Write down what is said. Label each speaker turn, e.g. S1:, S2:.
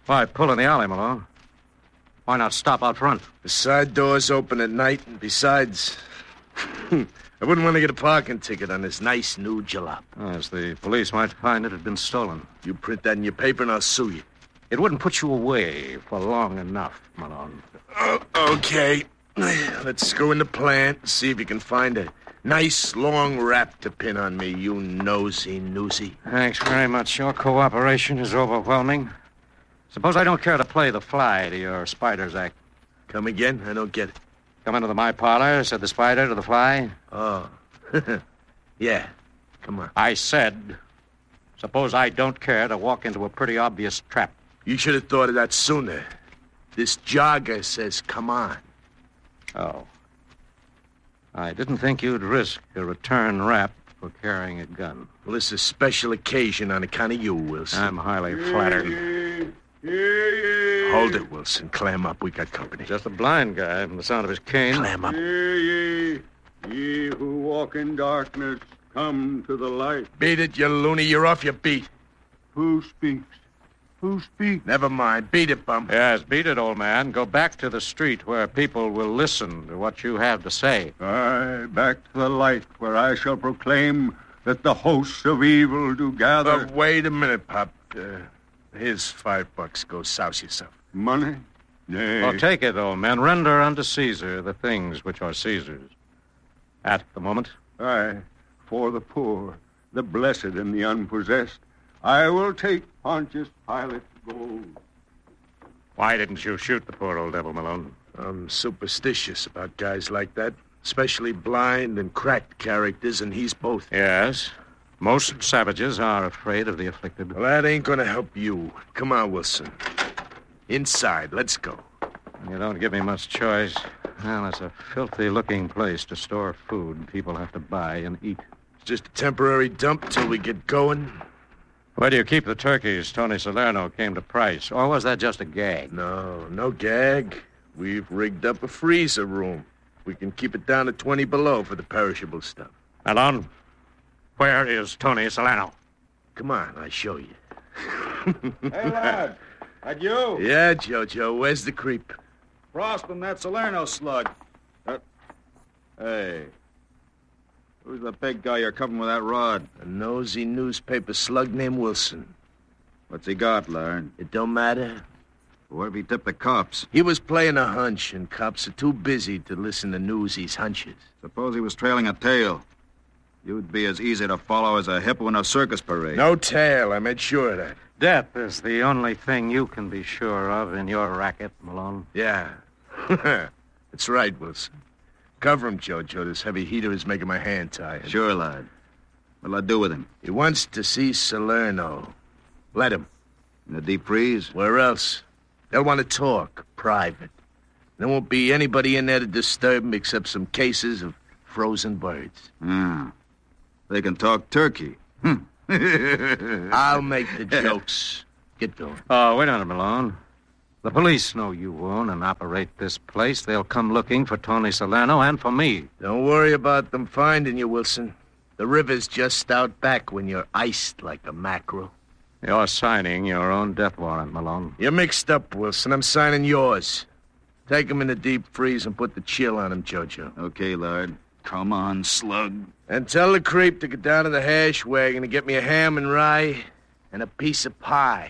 S1: Why pull in the alley, Malone? Why not stop out front?
S2: The side door's open at night, and besides, I wouldn't want to get a parking ticket on this nice new jalop.
S1: Yes, the police might find it had been stolen.
S2: You print that in your paper and I'll sue you.
S1: It wouldn't put you away for long enough, Malone.
S2: Okay. Let's go in the plant and see if you can find a nice long wrap to pin on me, you nosy newsy.
S1: Thanks very much. Your cooperation is overwhelming. Suppose I don't care to play the fly to your Spider's act.
S2: Come again? I don't get it.
S1: Come into my parlor, said the Spider to the fly.
S2: Oh. Yeah. Come on.
S1: I said, suppose I don't care to walk into a pretty obvious trap.
S2: You should have thought of that sooner. This jogger says, come on.
S1: Oh. I didn't think you'd risk a return rap for carrying a gun.
S2: Well, this is a special occasion on account of you, Wilson.
S1: I'm highly flattered.
S2: Hold it, Wilson. Clam up. We got company.
S1: Just a blind guy from the sound of his cane.
S2: Clam up.
S3: Hear ye, ye who walk in darkness, come to the light.
S2: Beat it, you loony. You're off your beat.
S3: Who speaks? Who speaks?
S2: Never mind. Beat it, bum.
S1: Yes, beat it, old man. Go back to the street where people will listen to what you have to say.
S3: Aye, back to the light where I shall proclaim that the hosts of evil do gather.
S2: Wait a minute, Pop. Here's $5. Go souse yourself.
S3: Money? Nay.
S1: Well, take it, old man. Render unto Caesar the things which are Caesar's. At the moment.
S3: Aye, for the poor, the blessed, and the unpossessed, I will take Pontius Pilate's gold.
S1: Why didn't you shoot the poor old devil, Malone?
S2: I'm superstitious about guys like that, especially blind and cracked characters, and he's both.
S1: Yes. Most savages are afraid of the afflicted.
S2: Well, that ain't gonna help you. Come on, Wilson. Inside. Let's go.
S1: You don't give me much choice. Well, it's a filthy-looking place to store food people have to buy and eat.
S2: It's just a temporary dump till we get going.
S1: Where do you keep the turkeys Tony Salerno came to price? Or was that just a gag?
S2: No gag. We've rigged up a freezer room. We can keep it down to 20 below for the perishable stuff.
S1: Malone, where is Tony Salerno?
S2: Come on, I'll show you.
S4: Hey, lad. That you?
S2: Yeah, Jojo. Where's the creep?
S4: Frost and that Salerno slug. Hey. Who's the big guy you're covering with that rod?
S2: A nosy newspaper slug named Wilson.
S4: What's he got, Larn?
S2: It don't matter.
S4: What if he tipped the cops?
S2: He was playing a hunch, and cops are too busy to listen to newsies' hunches.
S4: Suppose he was trailing a tail. You'd be as easy to follow as a hippo in a circus parade.
S2: No tail. I made sure of that.
S1: Death is the only thing you can be sure of in your racket, Malone.
S2: Yeah. That's right, Wilson. Cover him, Jojo. This heavy heater is making my hand tired.
S4: Sure, lad. What'll I do with him?
S2: He wants to see Salerno. Let him.
S4: In the deep freeze?
S2: Where else? They'll want to talk, private. There won't be anybody in there to disturb him except some cases of frozen birds.
S4: They can talk turkey.
S2: I'll make the jokes. Get going.
S1: Oh, wait a minute, Malone. The police know you own and operate this place. They'll come looking for Tony Salerno and for me.
S2: Don't worry about them finding you, Wilson. The river's just out back when you're iced like a mackerel.
S1: You're signing your own death warrant, Malone.
S2: You're mixed up, Wilson. I'm signing yours. Take him in the deep freeze and put the chill on him, Jojo.
S4: Okay, lad. Come on, slug.
S2: And tell the creep to get down to the hash wagon and get me a ham and rye and a piece of pie.